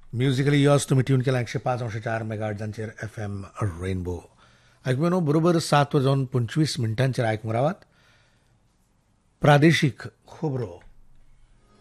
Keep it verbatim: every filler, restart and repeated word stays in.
Musically yaws तुम्ही tune केला एकशे पाच अंश चार मेगाहर्ट्झांचेर एफ एम रेनबो. ऐकून न्हू बरोबर सात वाजून पंचवीस मिनटांचेर आयकूंक रावात प्रादेशीक खबरो.